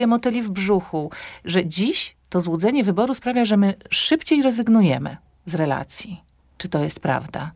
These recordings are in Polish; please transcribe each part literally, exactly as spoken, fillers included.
motyli w brzuchu, że dziś to złudzenie wyboru sprawia, że my szybciej rezygnujemy z relacji. Czy to jest prawda?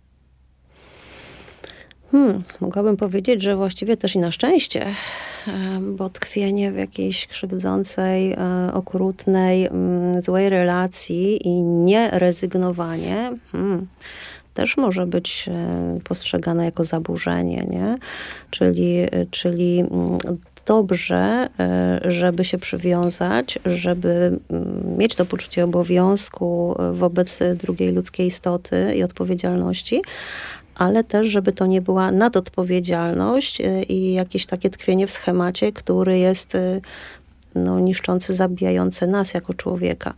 Hmm, mogłabym powiedzieć, że właściwie też i na szczęście, bo tkwienie w jakiejś krzywdzącej, okrutnej, złej relacji i nierezygnowanie hmm, też może być postrzegane jako zaburzenie, nie? Czyli, czyli dobrze, żeby się przywiązać, żeby mieć to poczucie obowiązku wobec drugiej ludzkiej istoty i odpowiedzialności, ale też, żeby to nie była nadodpowiedzialność i jakieś takie tkwienie w schemacie, który jest no, niszczący, zabijający nas jako człowieka.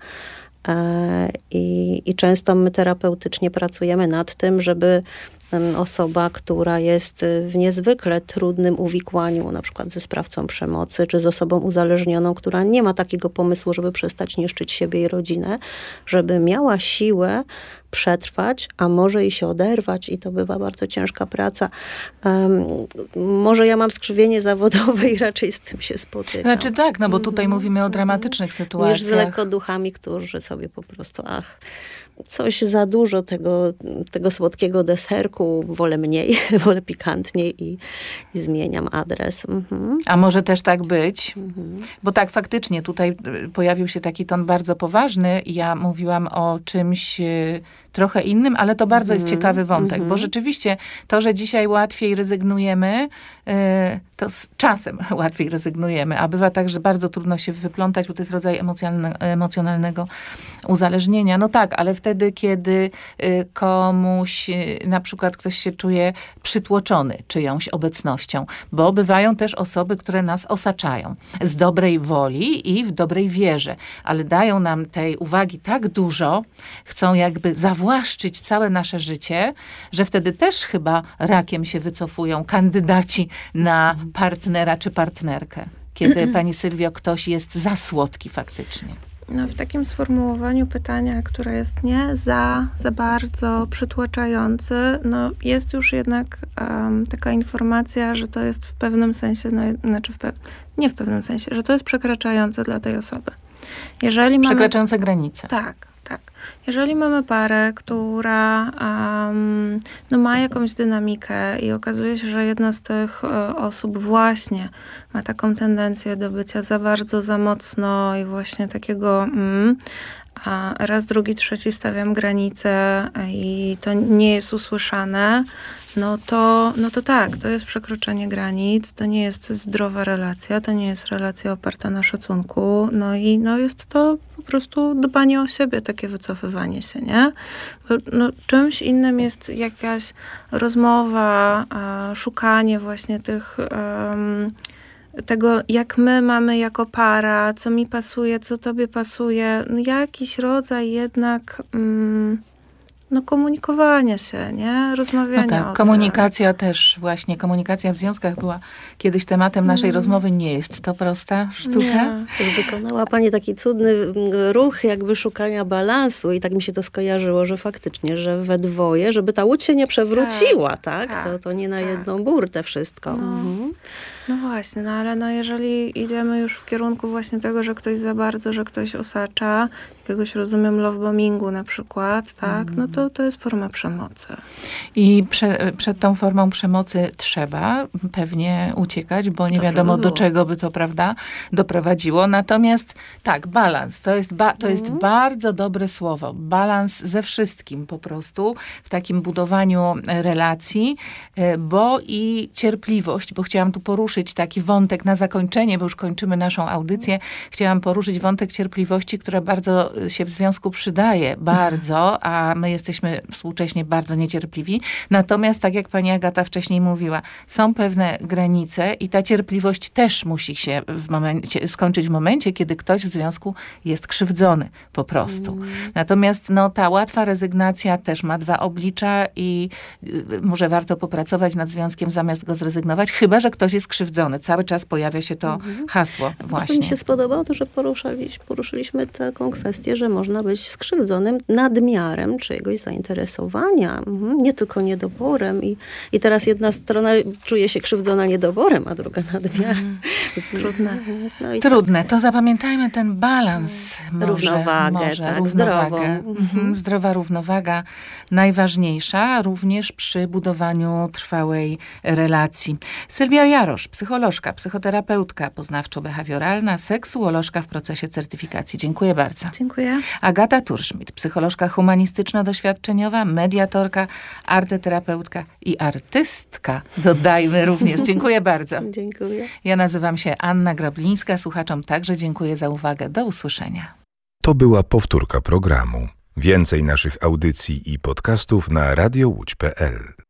I, I często my terapeutycznie pracujemy nad tym, żeby osoba, która jest w niezwykle trudnym uwikłaniu, na przykład ze sprawcą przemocy, czy z osobą uzależnioną, która nie ma takiego pomysłu, żeby przestać niszczyć siebie i rodzinę, żeby miała siłę przetrwać, a może i się oderwać i to bywa bardzo ciężka praca. Um, może ja mam skrzywienie zawodowe i raczej z tym się spotykam. Znaczy tak, no bo tutaj mm-hmm. mówimy o dramatycznych sytuacjach. Niż z lekkoduchami, którzy sobie po prostu, ach, coś za dużo tego, tego słodkiego deserku, wolę mniej, wolę pikantniej i, i zmieniam adres. Mhm. A może też tak być? Mhm. Bo tak, faktycznie tutaj pojawił się taki ton bardzo poważny i ja mówiłam o czymś trochę innym, ale to bardzo jest ciekawy wątek, bo rzeczywiście to, że dzisiaj łatwiej rezygnujemy, to z czasem łatwiej rezygnujemy, a bywa tak, że bardzo trudno się wyplątać, bo to jest rodzaj emocjonalne, emocjonalnego uzależnienia. No tak, ale wtedy, kiedy komuś, na przykład ktoś się czuje przytłoczony czyjąś obecnością, bo bywają też osoby, które nas osaczają z dobrej woli i w dobrej wierze, ale dają nam tej uwagi tak dużo, chcą jakby zawłaszczyć całe nasze życie, że wtedy też chyba rakiem się wycofują kandydaci na partnera czy partnerkę. Kiedy, pani Sylwio, ktoś jest za słodki faktycznie. No, w takim sformułowaniu pytania, które jest nie za, za bardzo przytłaczający, no jest już jednak um, taka informacja, że to jest w pewnym sensie, no, znaczy w pe- nie w pewnym sensie, że to jest przekraczające dla tej osoby. Jeżeli mamy, przekraczające granice. Tak, tak. Jeżeli mamy parę, która um, no ma jakąś dynamikę i okazuje się, że jedna z tych e, osób właśnie ma taką tendencję do bycia za bardzo, za mocno i właśnie takiego mm, a raz, drugi, trzeci stawiam granicę i to nie jest usłyszane, no to, no to tak, to jest przekroczenie granic, to nie jest zdrowa relacja, to nie jest relacja oparta na szacunku, no i no jest to po prostu dbanie o siebie, takie wycofywanie się, nie? Bo, no, czymś innym jest jakaś rozmowa, a, szukanie właśnie tych... Um, tego, jak my mamy jako para, co mi pasuje, co tobie pasuje, no jakiś rodzaj jednak mm, no komunikowania się, nie? Rozmawiania no tak, o komunikacja tym. Też właśnie, komunikacja w związkach była kiedyś tematem naszej mm. rozmowy. Nie jest to prosta sztuka. Wykonała pani taki cudny ruch jakby szukania balansu i tak mi się to skojarzyło, że faktycznie, że we dwoje, żeby ta łódź się nie przewróciła, tak? tak? tak to, to nie na tak. jedną burtę wszystko. No. Mhm. No właśnie, no ale no jeżeli idziemy już w kierunku właśnie tego, że ktoś za bardzo, że ktoś osacza, jakiegoś, rozumiem, lovebombingu na przykład, tak, no to to jest forma przemocy. I prze, przed tą formą przemocy trzeba pewnie uciekać, bo nie Dobrze wiadomo by do czego by to, prawda, doprowadziło. Natomiast tak, balans, to jest, ba, to jest mm. bardzo dobre słowo. Balans ze wszystkim po prostu w takim budowaniu relacji, bo i cierpliwość, bo chciałam tu poruszyć taki wątek na zakończenie, bo już kończymy naszą audycję. Chciałam poruszyć wątek cierpliwości, która bardzo się w związku przydaje. Bardzo, a my jesteśmy współcześnie bardzo niecierpliwi. Natomiast, tak jak pani Agata wcześniej mówiła, są pewne granice i ta cierpliwość też musi się w momencie, skończyć w momencie, kiedy ktoś w związku jest krzywdzony po prostu. Mm. Natomiast no, ta łatwa rezygnacja też ma dwa oblicza i y, może warto popracować nad związkiem zamiast go zrezygnować, chyba że ktoś jest krzywdzony skrzywdzony. Cały czas pojawia się to mhm. hasło właśnie. Bardzo mi się spodobało to, że poruszaliśmy, poruszyliśmy taką kwestię, że można być skrzywdzonym nadmiarem czyjegoś zainteresowania. Mhm. Nie tylko niedoborem. I, I teraz jedna strona czuje się krzywdzona niedoborem, a druga nadmiarem. Mhm. Trudne. No i Trudne. tak. To zapamiętajmy ten balans. Może, równowagę, może, tak, równowagę. zdrową. Mhm. Zdrowa równowaga najważniejsza również przy budowaniu trwałej relacji. Sylwia Jarosz, psycholożka, psychoterapeutka poznawczo-behawioralna, seksuolożka w procesie certyfikacji. Dziękuję bardzo. Dziękuję. Agata Turszmit, psycholożka humanistyczno-doświadczeniowa, mediatorka, arteterapeutka i artystka. Dodajmy również. Dziękuję bardzo. Dziękuję. Ja nazywam się Anna Groblińska. Słuchaczom także dziękuję za uwagę. Do usłyszenia. To była powtórka programu. Więcej naszych audycji i podcastów na radio łódź kropka pe el.